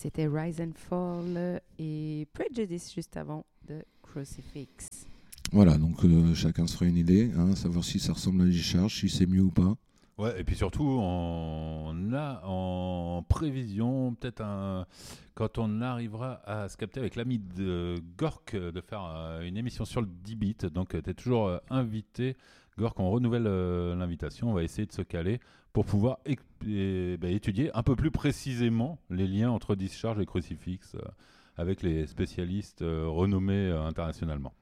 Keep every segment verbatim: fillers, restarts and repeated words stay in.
C'était Rise and Fall et Prejudice juste avant de Crucifix. Voilà, donc euh, chacun se fera une idée, hein, savoir si ça ressemble à Discharge, si c'est mieux ou pas. Ouais, et puis surtout, on a en prévision, peut-être un, quand on arrivera à se capter avec l'ami de Gork, de faire euh, une émission sur le dix bits. Donc, tu es toujours euh, invité. Gork, on renouvelle euh, l'invitation. On va essayer de se caler pour pouvoir é- et, bah, étudier un peu plus précisément les liens entre Discharge et Crucifix euh, avec les spécialistes euh, renommés euh, internationalement.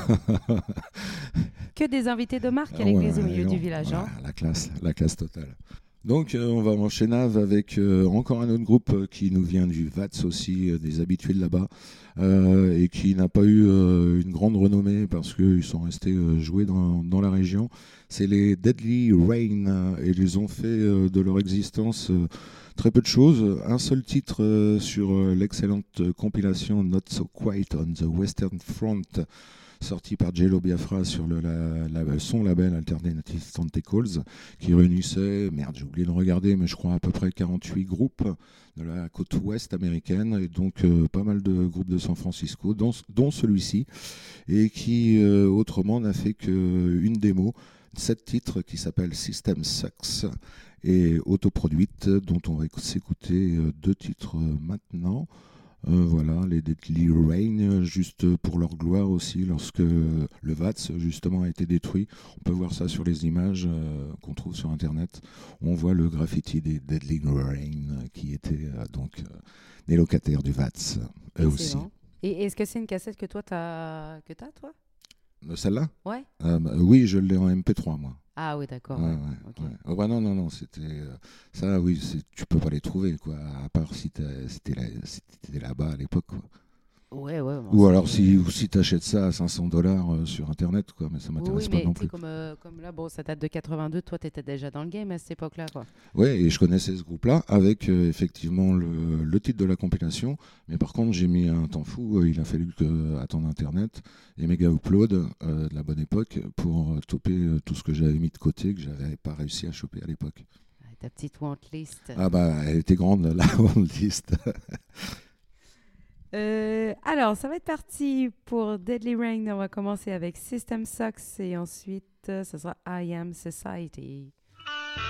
Que des invités de marque à Ouais, l'église au milieu non, du village. voilà, Hein. la classe, la classe totale. Donc euh, on va enchaîner avec euh, encore un autre groupe euh, qui nous vient du V A T S aussi, euh, des habitués de là-bas, euh, et qui n'a pas eu euh, une grande renommée parce qu'ils sont restés euh, joués dans, dans la région. C'est les Deadly Rain, euh, et ils ont fait euh, de leur existence euh, très peu de choses. Un seul titre euh, sur euh, l'excellente compilation Not So Quiet on the Western Front, sorti par Jello Biafra sur le, la, la, son label Alternative Tentacles, qui réunissait, merde j'ai oublié de regarder, mais je crois à peu près quarante-huit groupes de la côte ouest américaine, et donc euh, pas mal de groupes de San Francisco, dont, dont celui-ci, et qui euh, autrement n'a fait qu'une démo, sept titres qui s'appelle System Sucks, et autoproduite, dont on va s'écouter euh, deux titres euh, maintenant. Euh, voilà, les Deadly Rain, juste pour leur gloire aussi, lorsque le V A T S justement a été détruit. On peut voir ça sur les images euh, qu'on trouve sur internet. On voit le graffiti des Deadly Rain qui étaient euh, donc euh, des locataires du V A T S, eux aussi. Et est-ce que c'est une cassette que toi t'as que t'as toi Euh, Celle-là Ouais. euh, bah, Oui, je l'ai en M P trois moi. Ah oui, d'accord. Ouais, Ouais. ouais, Okay. ouais. Oh, bah non, non, non, c'était euh, ça, oui, c'est, tu peux pas les trouver, quoi, à part si c'était là, si t'étais là-bas à l'époque, quoi. Ouais, ouais. Ou alors si, ou si tu achètes ça à cinq cents dollars euh, sur internet, quoi, mais ça m'intéresse oui, pas mais non plus. Comme, euh, comme là, bon, ça date de quatre-vingt-deux, toi tu étais déjà dans le game à cette époque-là, quoi. Ouais, et je connaissais ce groupe-là avec euh, effectivement le, le titre de la compilation, mais par contre j'ai mis un temps fou, euh, il a fallu que, euh, attendre internet et méga upload euh, de la bonne époque pour euh, toper euh, tout ce que j'avais mis de côté, que j'avais pas réussi à choper à l'époque. Ta petite want list. Ah bah elle était grande la want list. Euh, alors, ça va être parti pour Deadly Rain. On va commencer avec System Sucks et ensuite, euh, ça sera I Am Society.